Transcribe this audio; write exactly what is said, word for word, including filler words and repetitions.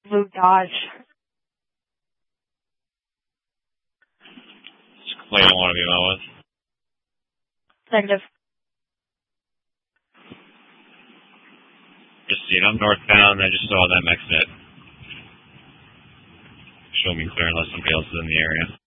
blue Dodge. Lane I want to be met with. Negative. Just seen I'm northbound. I just saw them exit. Show me clear unless somebody else is in the area.